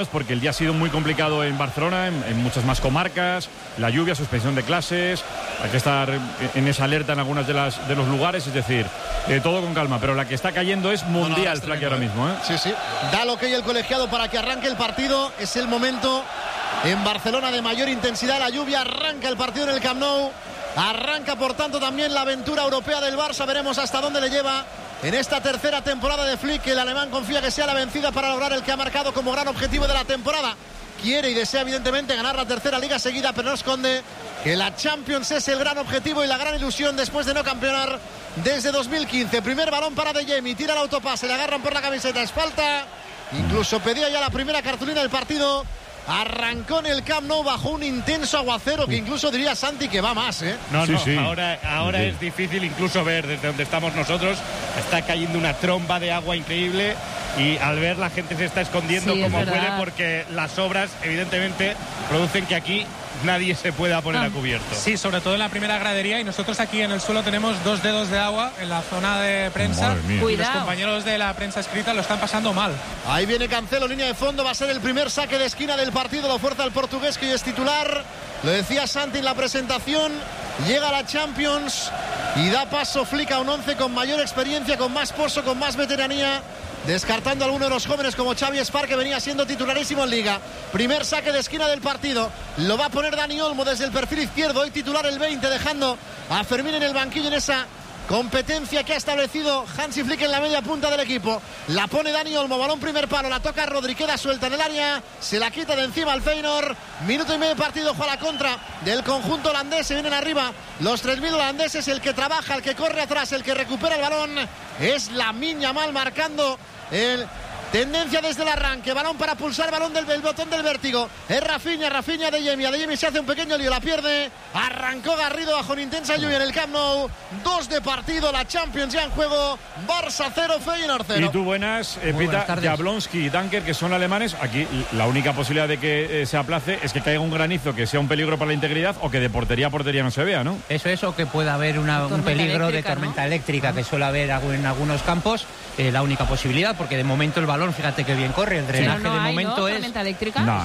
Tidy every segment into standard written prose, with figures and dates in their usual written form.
porque el día ha sido muy complicado en Barcelona, en muchas más comarcas, la lluvia, suspensión de clases, hay que estar en esa alerta en algunas de los lugares, es decir, todo con calma, pero la que está cayendo es mundial, Flaky, ahora mismo, ¿eh? Sí, sí, da lo que hay el colegiado para que arranque el partido, es el momento en Barcelona de mayor intensidad, la lluvia, arranca el partido en el Camp Nou, arranca por tanto también la aventura europea del Barça, veremos hasta dónde le lleva en esta tercera temporada de Flick, que el alemán confía que sea la vencida para lograr el que ha marcado como gran objetivo de la temporada. Quiere y desea evidentemente ganar la tercera liga seguida, pero no esconde que la Champions es el gran objetivo y la gran ilusión después de no campeonar desde 2015. Primer balón para De Jemi, tira el autopase, le agarran por la camiseta, es falta. Incluso pedía ya la primera cartulina del partido. Arrancó en el Camp Nou bajo un intenso aguacero que incluso diría Santi que va más, ¿eh? No, sí, sí. Ahora sí. Es difícil incluso ver desde donde estamos nosotros. Está cayendo una tromba de agua increíble y al ver la gente se está escondiendo como puede, porque las obras evidentemente producen que aquí nadie se pueda poner a cubierto. Sí, sobre todo en la primera gradería, y nosotros aquí en el suelo tenemos 2 dedos de agua en la zona de prensa. Y los compañeros de la prensa escrita lo están pasando mal. Ahí viene Cancelo, línea de fondo, va a ser el primer saque de esquina del partido, lo fuerza el portugués que hoy es titular. Lo decía Santi en la presentación, llega a la Champions y da paso Flick a un 11 con mayor experiencia, con más pozo, con más veteranía, descartando a alguno de los jóvenes como Xavi Espar, que venía siendo titularísimo en Liga. Primer saque de esquina del partido, lo va a poner Dani Olmo desde el perfil izquierdo, hoy titular el 20, dejando a Fermín en el banquillo en esa competencia que ha establecido Hansi Flick en la media punta del equipo. La pone Dani Olmo, balón primer palo, la toca Rodri, queda suelta en el área, se la quita de encima al Feyenoord. Minuto y medio de partido, juega la contra del conjunto holandés, se vienen arriba los 3.000 holandeses, el que trabaja, el que corre atrás, el que recupera el balón es Lamine Yamal, marcando el tendencia desde el arranque, balón para pulsar, balón del botón del vértigo, es Rafinha De Jemi se hace un pequeño lío, la pierde, arrancó Garrido bajo una intensa lluvia en el Camp Nou. 2 de partido, la Champions ya en juego, Barça 0, Feyenoord 0. Y tú buenas, Pita, Jablonski y Dunker, que son alemanes. Aquí la única posibilidad de que se aplace es que caiga un granizo que sea un peligro para la integridad, o que de portería a portería no se vea, ¿no? Eso, que pueda haber un peligro de tormenta eléctrica, que suele haber en algunos campos, la única posibilidad, porque de momento el balón, fíjate que bien corre, el drenaje de momento es... ¿Tormenta eléctrica? No.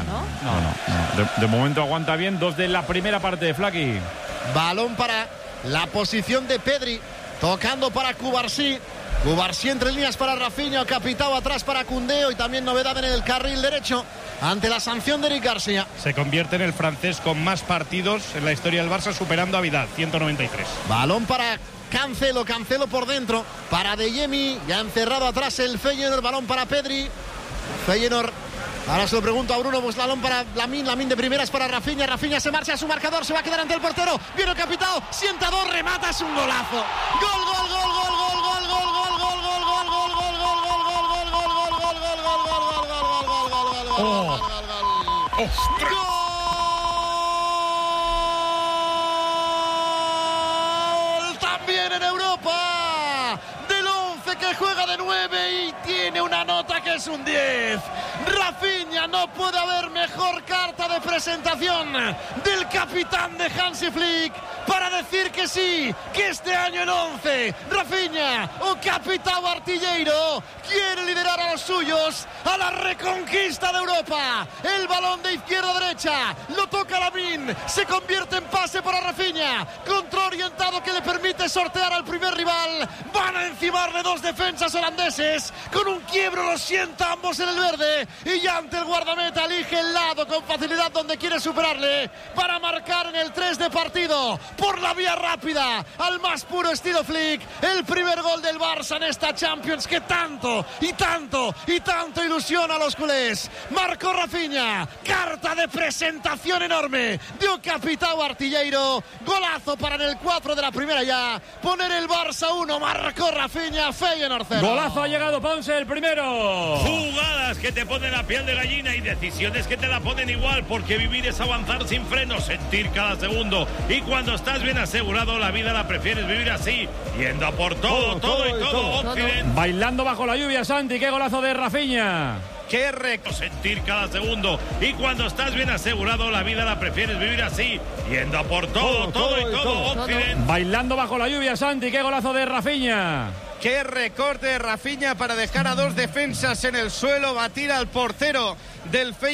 De momento aguanta bien. 2 de la primera parte de Flaky. Balón para la posición de Pedri, tocando para Cubarsí entre líneas para Rafinha, Capitao atrás para Koundé, y también novedad en el carril derecho ante la sanción de Eric García. Se convierte en el francés con más partidos en la historia del Barça, superando a Vidal, 193. Balón para Cancelo por dentro, para De Jemi, ya encerrado atrás el Feyenoord, balón para Pedri, Feyenoord. Ahora se lo pregunto a Bruno, pues balón para Lamine de primeras para Rafinha se marcha a su marcador, se va a quedar ante el portero, viene el Capitao, sienta 2, remata, es un golazo. También en Europa, del 11 que juega de 9 y tiene una nota que es un 10. Rafinha, no puede haber mejor carta de presentación del capitán de Hansi Flick para decir que sí, que este año el 11, Rafinha o Capitao Artilleiro, quiere liderar a los suyos a la reconquista de Europa. El balón de izquierda a derecha, lo toca Lamine, se convierte en pase para Rafinha, control orientado que le permite sortear al primer rival. Van a encimarle 2 defensas holandeses, con un quiebro los sienta ambos en el verde, y ya ante el guardameta elige el lado con facilidad donde quiere superarle para marcar en el 3 de partido, por la vía rápida, al más puro estilo Flick, el primer gol del Barça en esta Champions que tanto ilusiona a los culés. Marcó Rafinha, carta de presentación enorme de un Capitao Artilleiro, golazo para en el 4 de la primera ya, poner el Barça 1, marcó Rafinha, Feyenoord 0. Golazo, ha llegado Ponce, el primero. Jugadas que te ponen la piel de gallina y decisiones que te la ponen igual, porque vivir es avanzar sin frenos, sentir cada segundo, y cuando estás bien asegurado la vida la prefieres vivir así, yendo a por todo. Occidente. Bailando bajo la lluvia, Santi, qué golazo de Rafinha. Qué rico sentir cada segundo, y cuando estás bien asegurado la vida la prefieres vivir así, yendo a por todo. Occidente. Bailando bajo la lluvia, Santi, qué golazo de Rafinha. Qué recorte de Rafinha para dejar a dos defensas en el suelo, batir al portero del